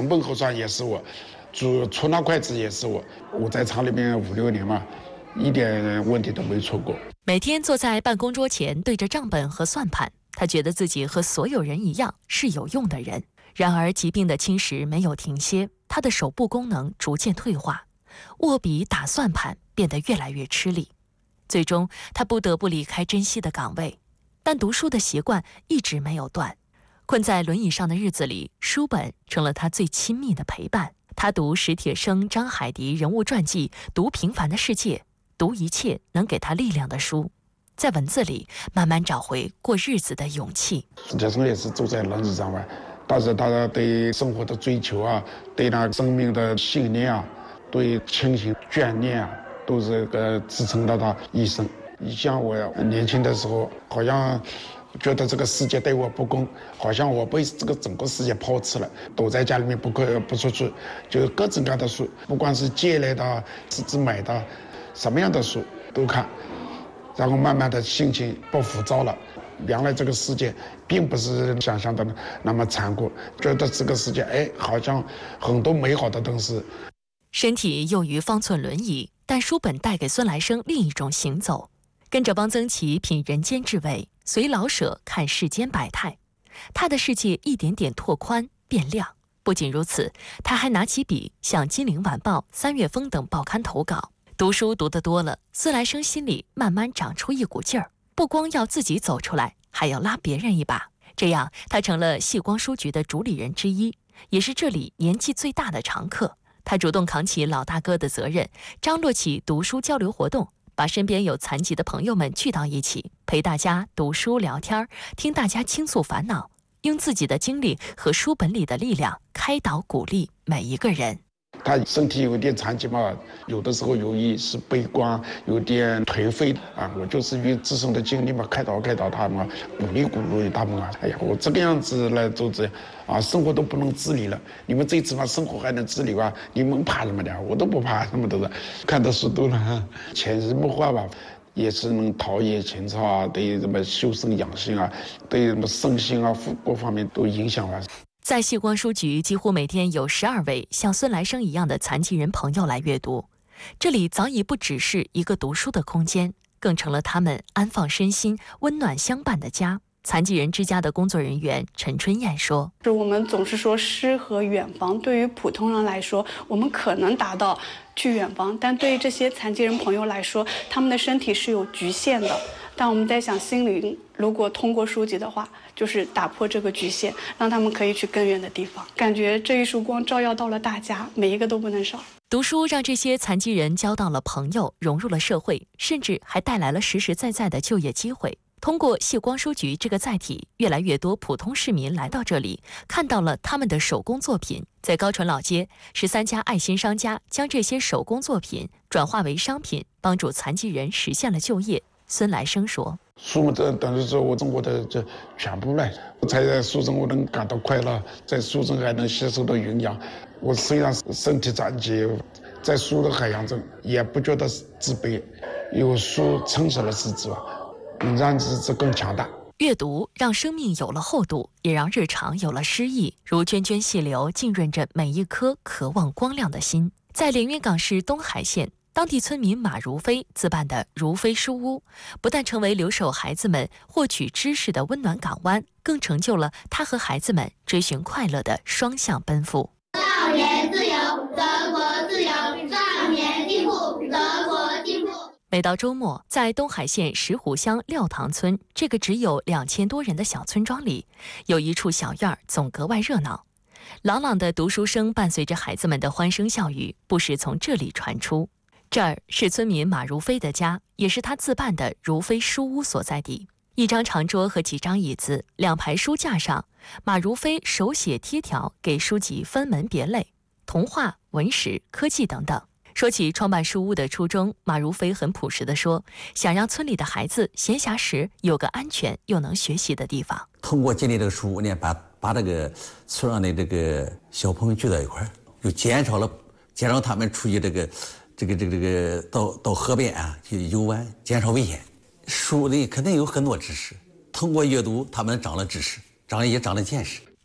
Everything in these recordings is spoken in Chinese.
本核酸也是我，出纳会计也是我在厂里面5、6年嘛，一点问题都没出过。 每天坐在办公桌前对着账本和算盘，他觉得自己和所有人一样是有用的人。然而疾病的侵蚀没有停歇，他的手部功能逐渐退化，握笔打算盘变得越来越吃力。最终他不得不离开珍惜的岗位，但读书的习惯一直没有断。困在轮椅上的日子里，书本成了他最亲密的陪伴。他读史铁生、张海迪人物传记，读《平凡的世界》，读一切能给他力量的书，在文字里慢慢找回过日子的勇气。 史铁生也是走在轮椅上嘛，但是他对生活的追求啊，对那生命的信念啊，对亲情眷恋啊，都是支撑到他一生。你像我年轻的时候，好像觉得这个世界对我不公，好像我被这个整个世界抛弃了，躲在家里面不出去，就各种各样的书，不管是借来的、自己买的，什么样的书都看，然后慢慢的心情不浮躁了。原来这个世界并不是想象的那么残酷，觉得这个世界好像很多美好的东西。 身体囿于方寸轮椅，但书本带给孙来生另一种行走，跟着汪曾祺品人间至味，随老舍看世间百态。他的世界一点点拓宽变亮。不仅如此，他还拿起笔向《金陵晚报》《3月风》等报刊投稿。读书读得多了，孙来生心里慢慢长出一股劲儿，不光要自己走出来，还要拉别人一把。这样他成了细光书局的主理人之一，也是这里年纪最大的常客。他主动扛起老大哥的责任，张罗起读书交流活动，把身边有残疾的朋友们聚到一起，陪大家读书聊天，听大家倾诉烦恼，用自己的经历和书本里的力量开导鼓励每一个人。 他身体有点残疾嘛，有的时候由于是悲观，有点颓废啊，我就是用自身的经历嘛，开导他嘛，鼓励他们啊。哎呀，我这个样子来做这啊，生活都不能自理了，你们这次嘛，生活还能自理吧？你们怕什么的？我都不怕什么的。看的书多了，潜移默化吧，也是能陶冶情操啊，对什么修身养性啊，对什么身心啊各方面都影响啊。 在细光书局，几乎每天有12位像孙来生一样的残疾人朋友来阅读。这里早已不只是一个读书的空间，更成了他们安放身心、温暖相伴的家。残疾人之家的工作人员陈春燕说：“ 我们总是说诗和远方，对于普通人来说，我们可能达到去远方，但对于这些残疾人朋友来说，他们的身体是有局限的。但我们在想，心灵如果通过书籍的话，就是打破这个局限，让他们可以去更远的地方。感觉这一束光照耀到了大家，每一个都不能少。” 读书让这些残疾人交到了朋友，融入了社会，甚至还带来了实实在在的就业机会。通过细光书局这个载体，越来越多普通市民来到这里，看到了他们的手工作品。在高淳老街，13家爱心商家将这些手工作品转化为商品，帮助残疾人实现了就业。孙来生说：“ 书嘛，这等于是我生活的这全部来的。我才在书中我能感到快乐，在书中还能吸收到营养。我虽然身体残疾，在书的海洋中也不觉得自卑，有书撑起了自己吧，让自己更强大。” 阅读让生命有了厚度，也让日常有了诗意，如涓涓细流浸润着每一颗渴望光亮的心。在连云港市东海县，当地村民马如飞自办的如飞书屋，不但成为留守孩子们获取知识的温暖港湾，更成就了他和孩子们追寻快乐的双向奔赴。 少年自由，则国自由；少年进步，则国进步。 每到周末，在东海县石虎乡廖塘村这个只有2000多人的小村庄里，有一处小院总格外热闹。朗朗的读书声伴随着孩子们的欢声笑语，不时从这里传出。这儿是村民马如飞的家，也是他自办的如飞书屋所在地。一张长桌和几张椅子，2排书架上，马如飞手写贴条，给书籍分门别类，童话、文史、科技等等。说起创办书屋的初衷，马如飞很朴实地说，想让村里的孩子闲暇时有个安全又能学习的地方。 通过建立这个书屋呢，把这个村上的这个小朋友聚到一块儿，就减少他们出去这个到河边啊去游玩，减少危险。书里肯定有很多知识，通过阅读他们长了知识，也长了见识。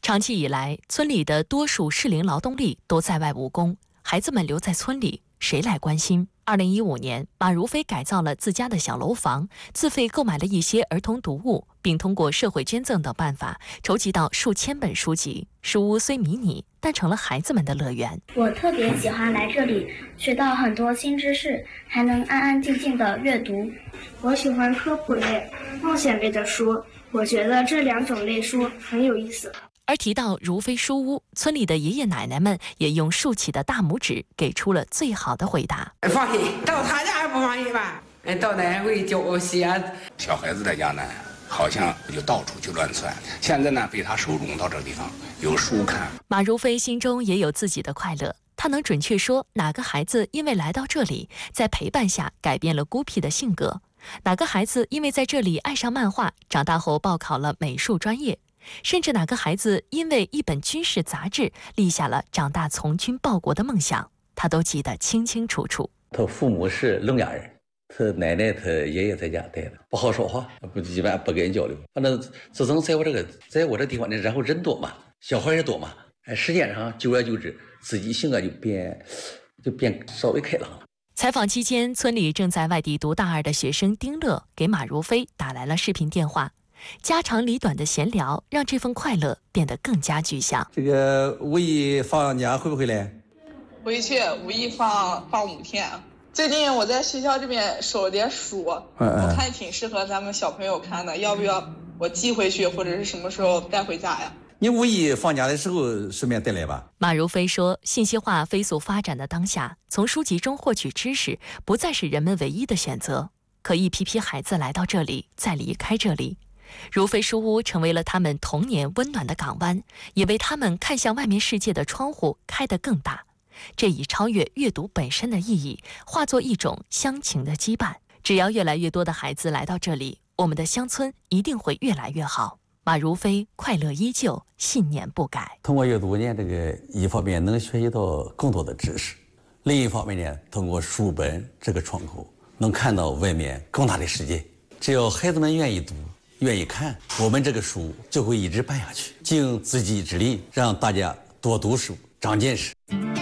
长期以来，村里的多数适龄劳动力都在外务工，孩子们留在村里，谁来关心？2015年，马如飞改造了自家的小楼房，自费购买了一些儿童读物，并通过社会捐赠等办法筹集到数千本书籍。书屋虽迷你，但成了孩子们的乐园。 我特别喜欢来这里，学到很多新知识，还能安安静静的阅读。我喜欢科普类、冒险类的书，我觉得这2种类书很有意思。 而提到如飞书屋，村里的爷爷奶奶们也用竖起的大拇指给出了最好的回答。 放心，到他家还不放心吧？到哪会教写。 小孩子在家呢，好像就到处去乱窜。现在呢，被他收容到这个地方，有书看。 马如飞心中也有自己的快乐，他能准确说哪个孩子因为来到这里，在陪伴下改变了孤僻的性格，哪个孩子因为在这里爱上漫画，长大后报考了美术专业。甚至哪个孩子因为一本军事杂志立下了长大从军报国的梦想，他都记得清清楚楚。 他父母是聋哑人，他奶奶他爷爷在家待着，不好说话，一般不跟人交流。反正自从在我这地方呢，然后人多嘛，小孩也多嘛，时间上久而久之，自己性格就变稍微开朗了。 采访期间，村里正在外地读大2的学生丁乐给马如飞打来了视频电话。家长里短的闲聊让这份快乐变得更加具象。 这个五一放假会不会来？ 回去，5一放5天。最近我在学校这边收了点书，我看挺适合咱们小朋友看的，要不要我寄回去，或者是什么时候带回家呀？ 你5一放假的时候顺便带来吧。 马如飞说，信息化飞速发展的当下，从书籍中获取知识不再是人们唯一的选择。可一批批孩子来到这里，再离开这里，如飞书屋成为了他们童年温暖的港湾，也为他们看向外面世界的窗户开得更大。这已超越阅读本身的意义，化作一种乡情的羁绊。只要越来越多的孩子来到这里，我们的乡村一定会越来越好。马如飞快乐依旧，信念不改。 通过阅读呢，这个一方面能学习到更多的知识，另一方面呢，通过书本这个窗口，能看到外面更大的世界。只要孩子们愿意读，愿意看，我们这个书就会一直办下去。尽自己之力，让大家多读书，长见识。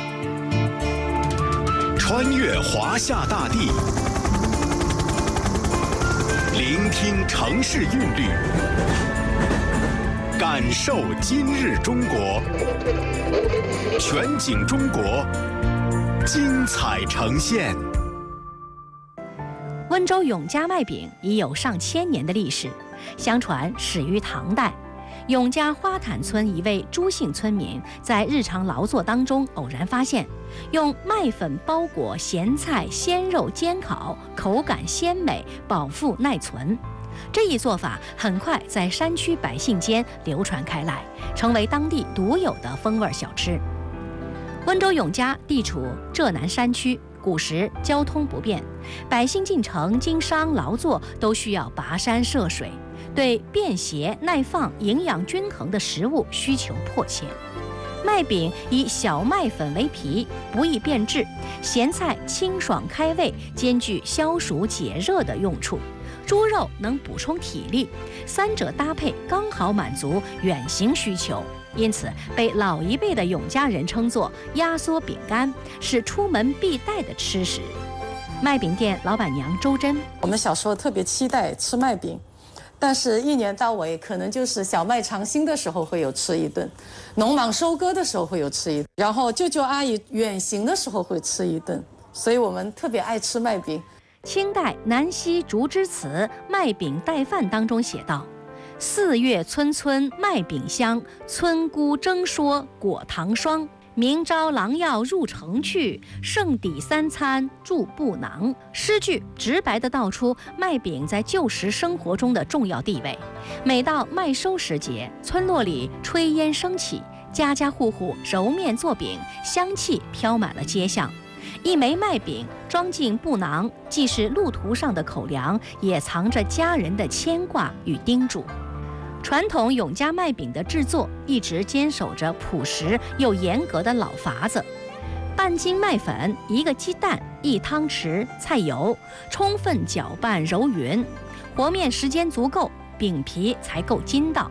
穿越华夏大地，聆听城市韵律，感受今日中国，全景中国，精彩呈现。 温州永嘉麦饼已有上千年的历史，相传始于唐代。永嘉花坦村一位朱姓村民在日常劳作当中偶然发现，用麦粉包裹咸菜鲜肉煎烤，口感鲜美，饱腹耐存。这一做法很快在山区百姓间流传开来，成为当地独有的风味小吃。温州永嘉地处浙南山区，古时交通不便，百姓进城经商劳作都需要跋山涉水，对便携耐放、营养均衡的食物需求迫切。麦饼以小麦粉为皮，不易变质；咸菜清爽开胃，兼具消暑解热的用处；猪肉能补充体力，三者搭配刚好满足远行需求。因此，被老一辈的永嘉人称作压缩饼干，是出门必带的吃食。麦饼店老板娘周珍： 我们小时候特别期待吃麦饼，但是一年到尾可能就是小麦长新的时候会有吃一顿，农忙收割的时候会有吃一顿，然后舅舅阿姨远行的时候会吃一顿，所以我们特别爱吃麦饼。 清代南溪竹枝词《麦饼带饭》当中写道：4月村村麦饼香，村姑蒸说果糖霜。明朝郎要入城去，剩底3餐住布囊。诗句直白地道出麦饼在旧时生活中的重要地位。每到麦收时节，村落里炊烟升起，家家户户揉面做饼，香气飘满了街巷。一枚麦饼装进布囊，既是路途上的口粮，也藏着家人的牵挂与叮嘱。传统永嘉麦饼的制作一直坚守着朴实又严格的老法子：半斤麦粉，1个鸡蛋，1汤匙菜油，充分搅拌揉匀，和面时间足够，饼皮才够筋道。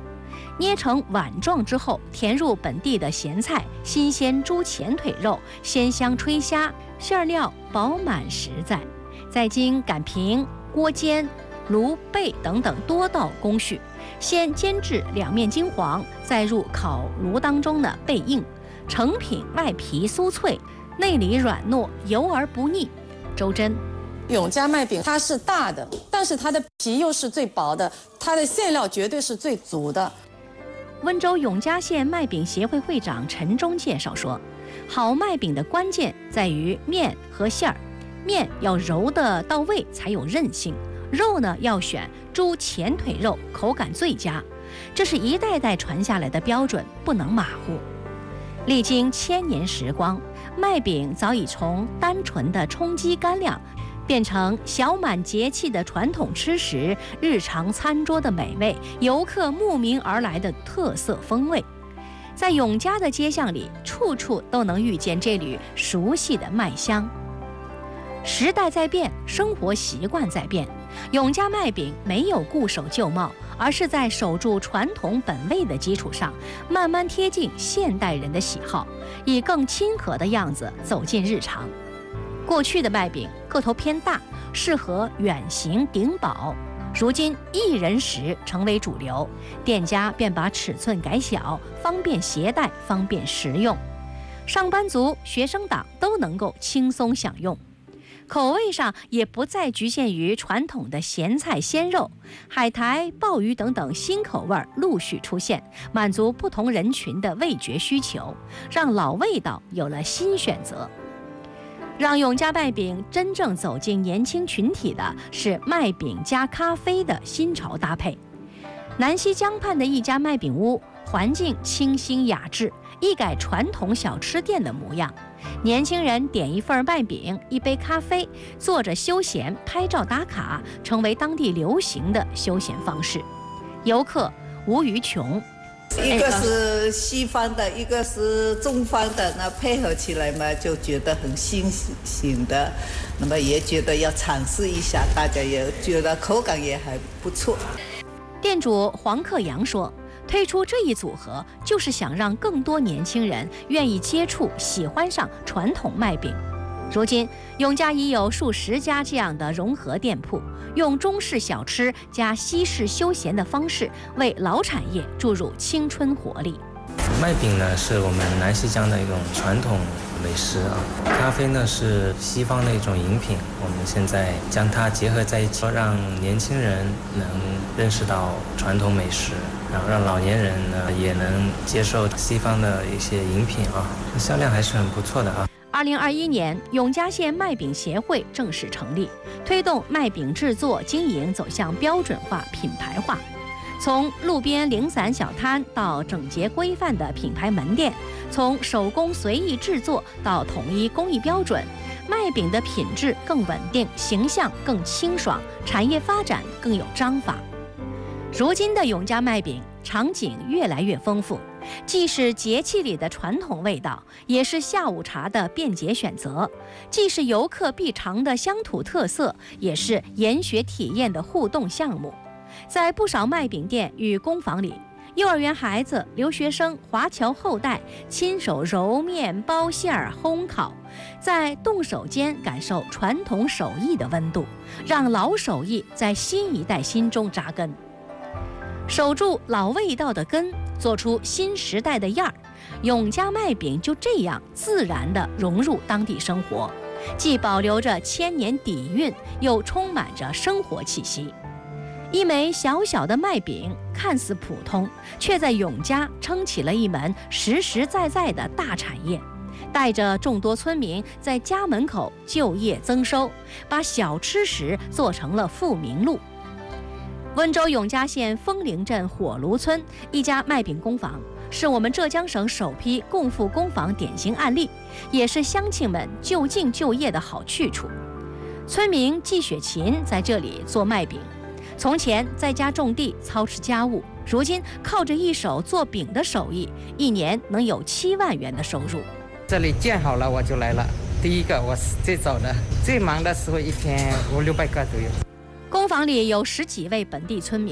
捏成碗状之后，填入本地的咸菜、新鲜猪前腿肉、鲜香炊虾，馅料饱满实在，再经擀平、锅煎、炉焙等等多道工序，先煎至两面金黄，再入烤炉当中的焙硬，成品外皮酥脆，内里软糯，油而不腻。周真。 永嘉麦饼它是大的，但是它的皮又是最薄的，它的馅料绝对是最足的。 温州永嘉县麦饼协会会长陈忠介绍说，好麦饼的关键在于面和馅儿，面要揉得到位才有韧性，肉呢要选猪前腿肉，口感最佳，这是一代代传下来的标准，不能马虎。历经1000年时光，麦饼早已从单纯的充饥干粮变成小满节气的传统吃食，日常餐桌的美味，游客慕名而来的特色风味。在永嘉的街巷里，处处都能遇见这缕熟悉的麦香。时代在变，生活习惯在变，永嘉麦饼没有固守旧貌，而是在守住传统本味的基础上，慢慢贴近现代人的喜好，以更亲和的样子走进日常。过去的麦饼个头偏大，适合远行顶饱，如今1人食成为主流，店家便把尺寸改小，方便携带，方便食用，上班族、学生党都能够轻松享用。口味上也不再局限于传统的咸菜鲜肉，海苔、鲍鱼等等新口味陆续出现，满足不同人群的味觉需求，让老味道有了新选择。让永嘉麦饼真正走进年轻群体的是麦饼加咖啡的新潮搭配。南溪江畔的一家麦饼屋，环境清新雅致，一改传统小吃店的模样。年轻人点一份麦饼，一杯咖啡，坐着休闲拍照打卡，成为当地流行的休闲方式，游客无余穷。 一个是西方的，一个是中方的，那配合起来嘛，就觉得很新颖的，那么也觉得要尝试一下，大家也觉得口感也还不错。 店主黄克阳说，推出这一组合就是想让更多年轻人愿意接触、喜欢上传统麦饼。如今，永嘉已有数十家这样的融合店铺，用中式小吃加西式休闲的方式，为老产业注入青春活力。 麦饼呢，是我们南溪江的一种传统美食啊。咖啡呢，是西方的一种饮品，我们现在将它结合在一起，让年轻人能认识到传统美食，然后让老年人呢也能接受西方的一些饮品啊，销量还是很不错的啊。 2021年，永嘉县麦饼协会正式成立，推动麦饼制作经营走向标准化、品牌化。从路边零散小摊到整洁规范的品牌门店，从手工随意制作到统一工艺标准，麦饼的品质更稳定，形象更清爽，产业发展更有章法。如今的永嘉麦饼场景越来越丰富，既是节气里的传统味道，也是下午茶的便捷选择；既是游客必尝的乡土特色，也是研学体验的互动项目。在不少麦饼店与工坊里，幼儿园孩子、留学生、华侨后代亲手揉面、包馅儿、烘烤，在动手间感受传统手艺的温度，让老手艺在新一代心中扎根。守住老味道的根，做出新时代的样儿，永嘉麦饼就这样自然地融入当地生活，既保留着1000年底蕴，又充满着生活气息。一枚小小的麦饼看似普通，却在永嘉撑起了一门实实在在的大产业，带着众多村民在家门口就业增收，把小吃食做成了富民路。温州永嘉县枫林镇火炉村一家麦饼工坊，是我们浙江省首批共富工坊典型案例，也是乡亲们就近就业的好去处。村民季雪琴在这里做麦饼，从前在家种地操持家务，如今靠着一手做饼的手艺，一年能有7万元的收入。 这里建好了我就来了，第一个我是最早的，最忙的时候一天500-600个都有。 工坊里有10几位本地村民，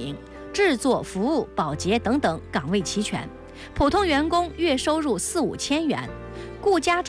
制作、服务、保洁等等岗位齐全，普通员工月收入4、5千元，顾家